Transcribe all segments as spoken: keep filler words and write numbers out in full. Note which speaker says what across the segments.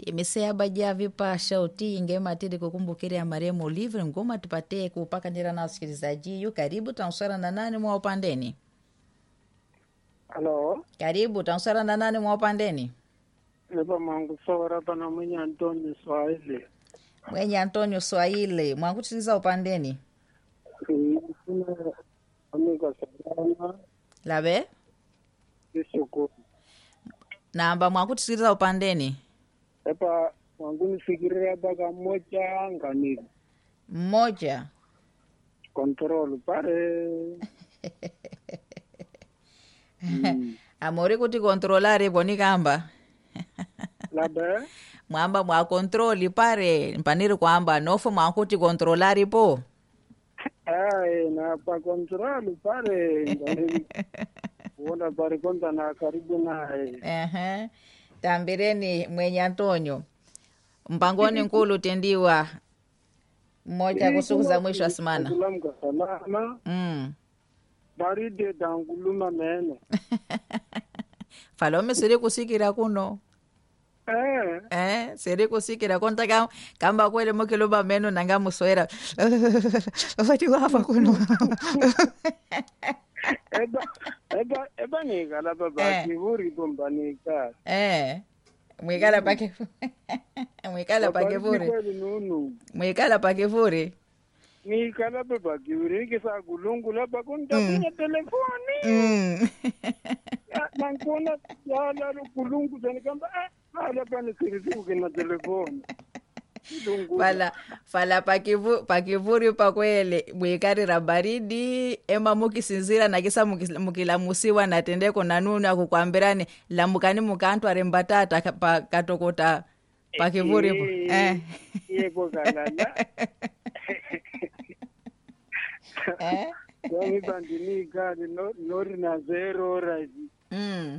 Speaker 1: Imeseya baja vipasha uti ingema tidi kukumbukiri ya maremo livre ngoma tupate kupaka nira na wasikilizaji yu. Karibu tansara na nani mwa upandeni.
Speaker 2: Halo.
Speaker 1: Karibu tansara na nani mwa upandeni.
Speaker 2: Nipa mangu sora pana mwenye Antonio Swahili.
Speaker 1: Mwenye Antonio Swahili mwa kutiliza upandeni.
Speaker 2: Kuna amiga salama.
Speaker 1: Labe?
Speaker 2: Isoko.
Speaker 1: Namba mwa kutiliza upandeni.
Speaker 2: Epa wangu nifikiria baka moja nganili.
Speaker 1: Mmoja.
Speaker 2: Control pare. mm.
Speaker 1: Amori kuti kontrolare boni kamba.
Speaker 2: Labe?
Speaker 1: Mwamba mwa kontroli pare mpaniri kwamba nofo mwa kuti kontrolari po.
Speaker 2: Ay, na pa control pare nganili. Wona pare konta na karibu na hai.
Speaker 1: Ehe. Tambireni mwenye Antonio. Mpangoni nkulu tendiwa mmoja kusuku za mwisho wa semana.
Speaker 2: Kulamka salama.
Speaker 1: Mm.
Speaker 2: Baride danguluma mene.
Speaker 1: Falome siri kusikira kuno.
Speaker 2: Eh.
Speaker 1: Eh, siri kusikira konta kama kamba kwele mukiluma meno nanga muswera. Wati wafa kuno.
Speaker 2: Eba eba eba ngikala baba
Speaker 1: Eh.
Speaker 2: kivuri bombanika.
Speaker 1: Eh. Mwikala pake. Mwikala pake vuri.
Speaker 2: Kweli nunu.
Speaker 1: Mwikala pake vuri.
Speaker 2: Ngikala baba kivuri kisa kulungu laba kunta kwenye telefoni.
Speaker 1: Mm.
Speaker 2: Ya nankona ya la kulungu tani kamba ah hala pani sirifu na telefoni. Kulungu.
Speaker 1: Fala fala pakivu pakivuri pakwele mwikarira baridi ema mukisinzira na kisa muki- mukilamusiwa na tendeko na nunu akukwambirani lamukani mukantu arembatata ka- pa katokota pakivuri po. Eh.
Speaker 2: Yebo kalala.
Speaker 1: Eh.
Speaker 2: Kwani bandini gari no nori na zero right.
Speaker 1: Mm.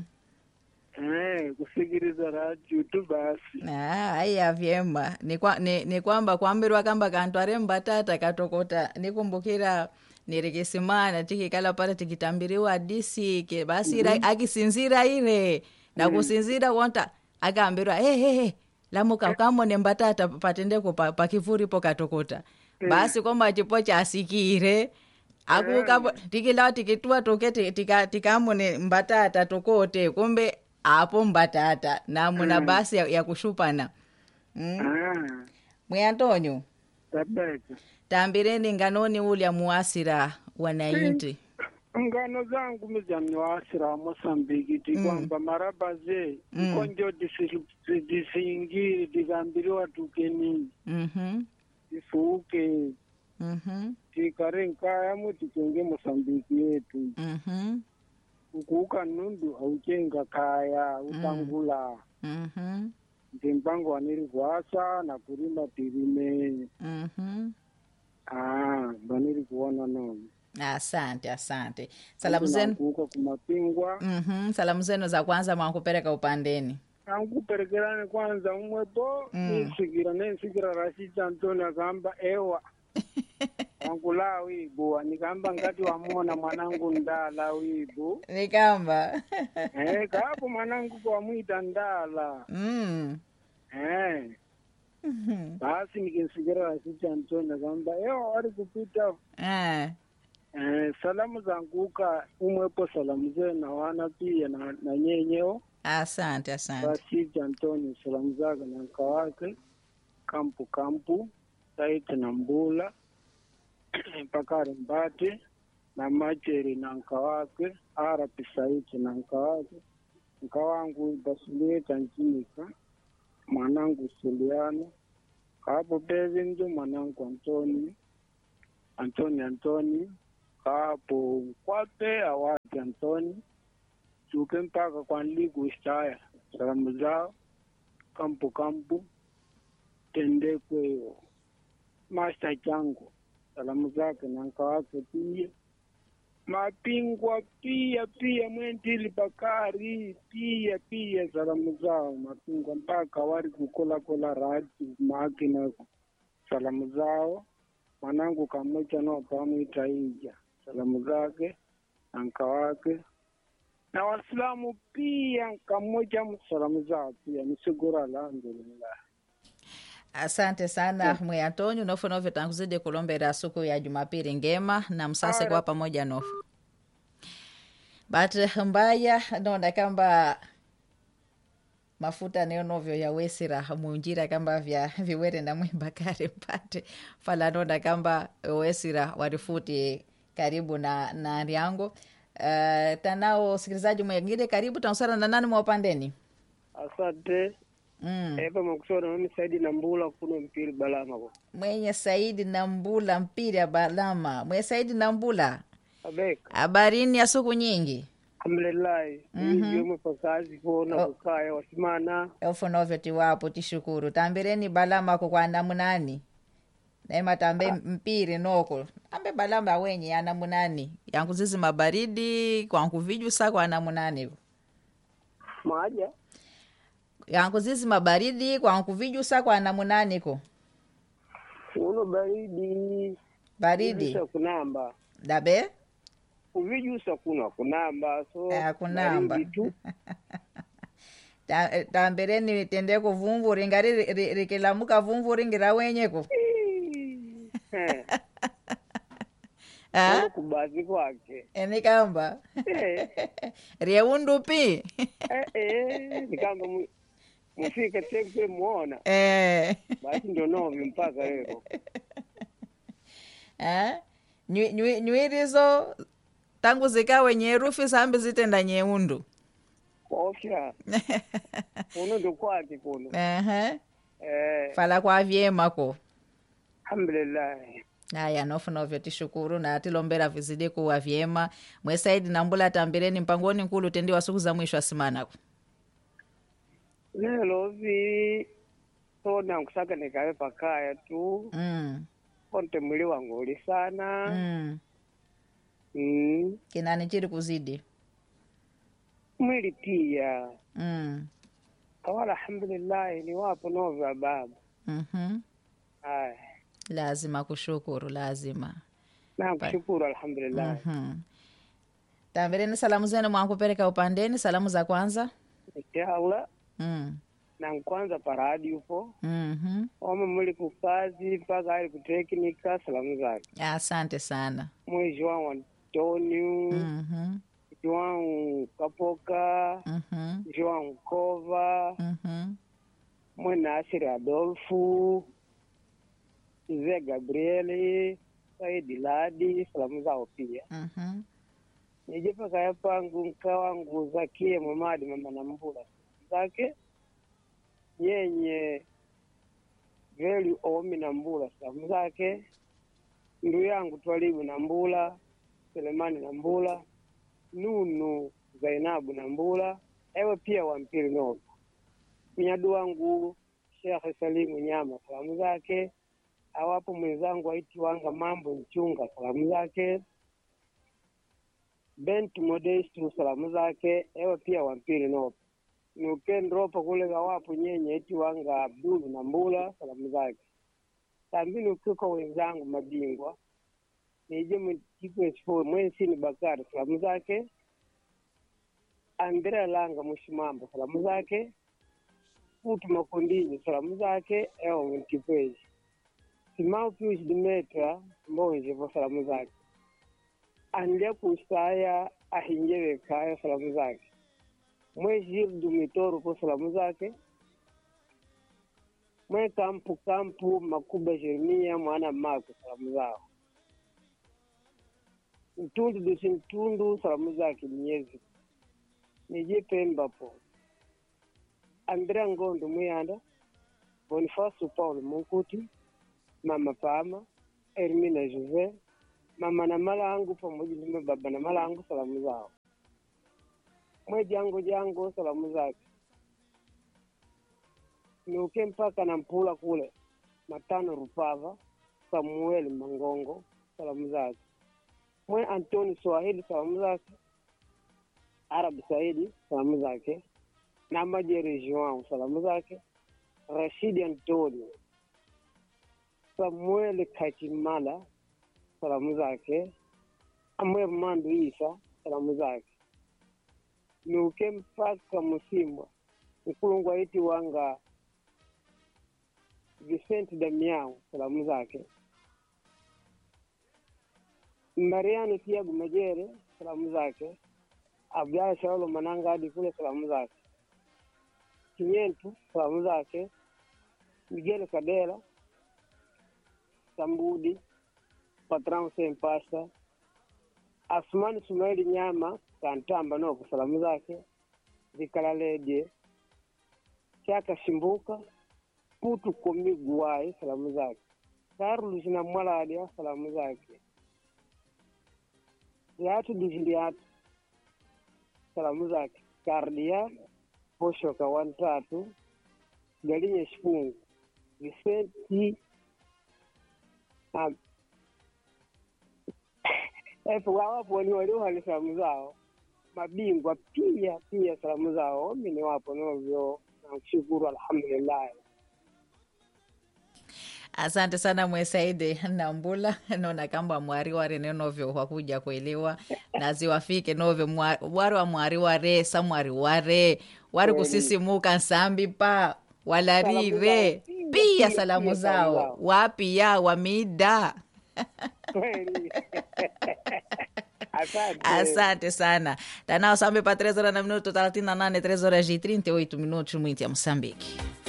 Speaker 2: Eh, kusikiliza radio tu basi.
Speaker 1: Ah, haya vyema. Ni, kwa, ni, ni kwamba kwambirwa kamba kantu arembatata katokota nikumbukira nirikisimana tikikala pale tikitambiriwa disi ke basi mm -hmm. akisinzira ile na
Speaker 2: Mm.
Speaker 1: kusinzira wonta akaambirwa hey, hey, hey, lamuka kamone mbatata patendeko pa, pakivuri po katokota basi kwamba chipo chasikire akuka tikila tikitua tokete tika tikamone mbatata tokote kumbe apo mbatata na muna
Speaker 2: Mm.
Speaker 1: basi ya, ya kushupana mm.
Speaker 2: Ah,
Speaker 1: Mwe Antonio
Speaker 2: tabeka.
Speaker 1: tambireni nganoni ulya muasira wanainti
Speaker 2: Ngano zangu mizani wa asira Mosambiki ti
Speaker 1: Mm.
Speaker 2: kwamba maraba ze
Speaker 1: Mm.
Speaker 2: konjo disi- disingi digambiriwa tukeni
Speaker 1: mhm
Speaker 2: difuke
Speaker 1: mhm
Speaker 2: tikare nkaya mu tikenge Mosambiki yetu
Speaker 1: mhm
Speaker 2: ukuka nundu auchenga kaya utangula
Speaker 1: mhm
Speaker 2: ndi mpango waniri kuasa na kulima tirime.
Speaker 1: mhm
Speaker 2: Ah, baniri kuona nono.
Speaker 1: asante asante salamu zenu
Speaker 2: Kuka kumapingwa.
Speaker 1: mhm salamu zenu za kwanza mwakupereka upandeni
Speaker 2: Ankuperekerane kwanza umwepo.
Speaker 1: Mm.
Speaker 2: Nisikira nisikira Rashid Antoni akamba ewa. Ankula wibu. Nikamba ngati wamona mwanangu ndala wibu.
Speaker 1: nikamba
Speaker 2: Eh, kapo mwanangu kwa mwita ndala.
Speaker 1: mm.
Speaker 2: Eh.
Speaker 1: Mhm.
Speaker 2: Basi nikinsikira Rashid Antoni akamba ewa wari kupita.
Speaker 1: Eh.
Speaker 2: Eh, salamu zanguka umwepo salamu zenu na wana pia na, na nyenyeo.
Speaker 1: asante asante
Speaker 2: Rashid Antoni salamu zake na mka wake kampu kampu Saiti na Mbula Pakari Mbate na Macheri na mka wake Arapi Saiti na mka wake mka wangu Basulieta Nchinika mwanangu Suliano hapo Bevindu mwanangu Antoni Antoni Antoni hapo Kwape Awati Antoni tuke mpaka kwa Ligu Istaya salamu zao kampu kampu tendekwe Master Chango salamu zake na mka wake pia mapingwa pia pia Mwendili Bakari pia pia salamu zao mapingwa mpaka wari kukola kola rati maki na salamu zao mwanangu kamocha nao pamwita Ija salamu zake na mka wake na Waislamu pia kamoja msalamu zao pia nisigura alhamdulillah.
Speaker 1: Asante sana mwe Antonio nofu nofu tanguzidi kulombera suku ya Jumapili ngema na msase kwa pamoja nofu. But mbaya nona kamba mafuta neo novyo ya wesira munjira kamba vya viwere na Mwibakari mpate fala nona kamba wesira warifuti karibu na na riango. Uh, tanao sikilizaji mwengine karibu tausara na nani mwapandeni.
Speaker 2: Asante. Mm. Eba makusona mimi Saidi Nambula kuno mpiri Balama ko.
Speaker 1: Mwenye Saidi Nambula mpiri ya Balama. Mwenye Saidi Nambula.
Speaker 2: Abeka.
Speaker 1: Habarini ya siku nyingi.
Speaker 2: Alhamdulillah. Mhm. Yumo kwa kazi kuona kukaya wasimana.
Speaker 1: Elfu novyo tiwapo tishukuru. Tambireni Balama kwa kwa namunani. Nema tambe ah. mpiri noko. Tambe Balama wenye ya namunani. Yangu zizi mabaridi kwa nkuviju sa kwa namunani.
Speaker 2: Maja.
Speaker 1: Yangu zizi mabaridi kwa nkuviju sa kwa namunani ko.
Speaker 2: Uno baridi.
Speaker 1: Baridi.
Speaker 2: Uviju sa kunamba.
Speaker 1: Dabe?
Speaker 2: Uviju sa kuna kunamba. So
Speaker 1: eh, kunamba. Tambireni tende ko vumbu ringari rikilamuka vumbu ringira wenye ko.
Speaker 2: Ah, kubazi kwake.
Speaker 1: Eni kamba.
Speaker 2: Eh.
Speaker 1: Rieundu pi.
Speaker 2: Eh eh, ni kamba mufika tekwe muona.
Speaker 1: Eh.
Speaker 2: Basi ndio novyo mpaka leo.
Speaker 1: Eh? Nywi nywi nyirizo tangu zikawe nyerufi sambi zitenda nyeundu.
Speaker 2: Ofya. Uno ndo kwake kuno.
Speaker 1: Eh.
Speaker 2: Eh.
Speaker 1: Fala kwa vyema ko.
Speaker 2: Alhamdulillah.
Speaker 1: Haya nofu novyo tishukuru na atilombera vizidi kuwa vyema. Mwe Saidi Nambula tambireni mpangoni nkulu tendi wa siku za mwisho asimana ku.
Speaker 2: Lelo vi tona nkusaka nikawe pakaya tu.
Speaker 1: Mm.
Speaker 2: Konte mwili wangu uli sana.
Speaker 1: Mm.
Speaker 2: Mm.
Speaker 1: Kinani chiri kuzidi?
Speaker 2: Mwili pia.
Speaker 1: Mm.
Speaker 2: Kawala alhamdulillah ni wapo novyo baba.
Speaker 1: Mhm.
Speaker 2: Haya.
Speaker 1: Lazima kushukuru, lazima.
Speaker 2: Na kushukuru alhamdulillah.
Speaker 1: Mhm. Tambireni salamu zenu mwankupeleka upandeni, salamu za kwanza.
Speaker 2: Ya Allah.
Speaker 1: Mm.
Speaker 2: Na kwanza paradi upo.
Speaker 1: Mhm.
Speaker 2: Wama mwili kukazi mpaka hali kuteknika salamu zake.
Speaker 1: Asante sana.
Speaker 2: Mwe João Antonio.
Speaker 1: Mhm.
Speaker 2: João Kapoka.
Speaker 1: Mhm.
Speaker 2: João Kova.
Speaker 1: Mhm.
Speaker 2: Mwe Nasir Adolfo. Zé Gabriele, Saidi Ladi, salamu zao pia.
Speaker 1: Mhm.
Speaker 2: Nijepa kaya pangu mkawa ngu Zakie Mamadi mama Nambula zake. Yenye Veli Omi Nambula salamu zake. Ndu yangu Twalibu Nambula, Selemani Nambula, Nunu Zainabu Nambula, ewe pia wampiri nogu. Miadu wangu Sheikh Salimu Nyama salamu zake. Awapo mwenzangu haiti wanga mambo mchunga salamu zake. Bent Modestu salamu zake. Ewa pia wampiri nopo. Nukendropo kule gawapo nyenye haiti wanga Abdulu Nambula salamu zake. Tambini ukiko wenzangu mabingwa. Nije mtiku espo mwensini Bakari salamu zake. Andrea Langa Mushimamba salamu zake. Futu Makondini salamu zake. Ewa mtikwezi. Simao Pius Dimetra mbonje kwa salamu zake. Andia kusaya ahinjewe kaya salamu zake. Mwe Gilles Mitoro kwa salamu zake. Mwe Kampu Kampu Makuba Jeremia mwana Mako salamu zao. Mtundu dusi mtundu salamu zake Mnyezi. Nije Pemba po. Andrea Ngondo Muyanda. Bonifacio Paulo Munkuti. Mama Pama, Ermina Jose, mama na malangu pamoja na baba na malangu salamu zao. Mwe jango jango salamu zake. Nuke mpaka na Mpula kule, Matano Rupava, Samuel Mangongo salamu zake. Mwe Antoni Swahili salamu zake. Arab Saidi salamu zake. Na Majere João salamu zake. Rashidi Antonio. Samuel Kachimala salamu zake. Amwe Mandu Isa salamu zake. nuke mpaka Musimwa Mkulungwa iti wanga Vicente Damiao salamu zake. Mariano Tiago Majere salamu zake. Abdalla Shaulo Mananga hadi kule salamu zake. Kinyentu salamu zake. Miguel Kadela Sambudi Patrão Sempasta Asmani Sumaili Nyama Kantamba noko salamu zake. Zikalalede Chaka Shimbuka Putu Komiguai salamu zake. Carlos na Mwaladia salamu zake. Yatu Dijiliatu salamu zake. Kardia Posho Kawantatu Galinye Shipungu Vicenti um, efu wapo ni walio hali salamu zao. Mabingwa pia pia salamu zao. Mimi wapo novyo na kushukuru alhamdulillah.
Speaker 1: Asante sana Mwesaide Nambula, nona kamba mwari ware nenovyo wakuja kuelewa na ziwafike novyo mwari wa mwari ware sa mwari ware wari kusisimuka nsambi pa walarire pia salamu zao wapi ya wamida.
Speaker 2: Asante.
Speaker 1: Asante sana. Tanao sambe pa três horas na minuto thelathini na nane, três horas e trinta e oito minutos, muito ya Moçambique.